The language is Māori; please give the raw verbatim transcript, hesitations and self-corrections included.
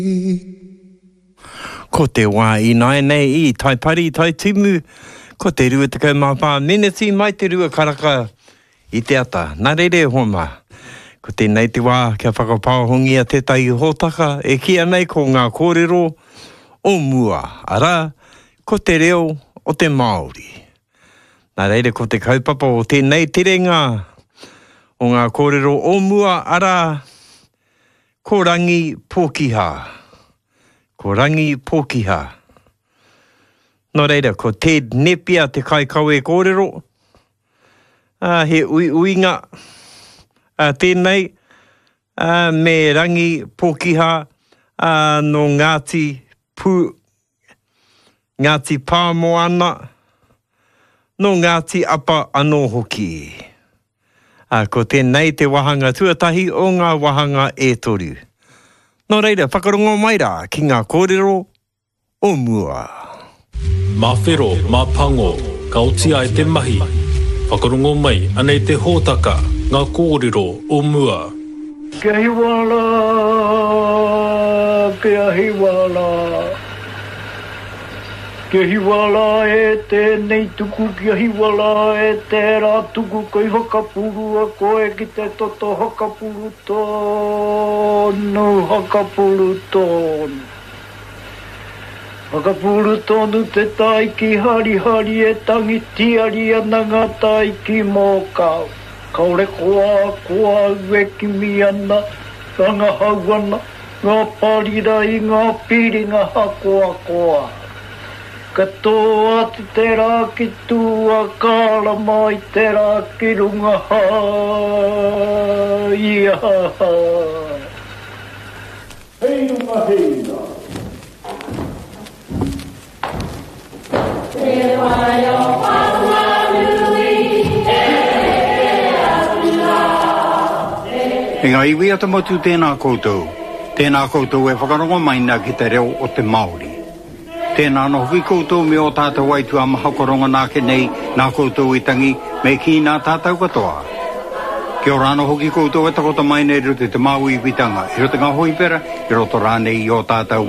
Ko te wā I nai nei I tai pari tai timu, ko te rua te kau mapā meneti mai te rua karaka I te ata. Nā reire homa, ko te nei te wā kia whakapāhongia te tai hōtaka, e kia nei ko ngā kōrero o mua, ara, ko te reo o te Māori. Nā reire ko te kaupapa o tēnei terenga o ngā kōrero o mua, ara, ko rangi pōkiha. Ko rangi pōkiha. Nō reira, ko te nepia te kai kaue kōrero. Uh, he ui uinga. Uh, tēnei, uh, me rangi pōkiha uh, no Ngāti Pū, Ngāti Pāmoana, no Ngāti Apa anō hoki. Uh, ko tēnei te wahanga tuatahi o ngā wahanga e toru. Nō reira, whakarongo mai rā ki ngā kōrero o mua. Mā whero, mā pango, ka otia e te mahi. Whakarongo mai, anei te hōtaka, ngā kōrero o mua. Kia hiwala, kia hiwala. Kia hiwala e tēnei tuku, kia hiwala e tērā tuku, koi hakapuru a koe ki te toto hakapuru tōnu, hakapuru tōnu. Hakapuru tōnu te taiki hari hari e tangi tiari ana ngā taiki mōkau. Kaore koa, koa ue ki mi ana, ranga hau ana, ngā parirai, ngā piringa hakoa koa. Katoa te te rā ki tua kāra mai te rā ki runga hai ha. Hei runga heina. Te wai o Whanganui, e atua. E ngā iwi ata motu tēnā koutou. Tēnā koutou e whakarongo maina ki te reo o te Māori. Tēnā no hui koutou me o tātou waitua mahakoronga nā ke nei nā koutou I tangi me ki nā tātou katoa. Kia ora no hoki koutou e takota mai nei rote te Māui Pitanga. I rote ngā hoi pera, I roto rānei I o tātou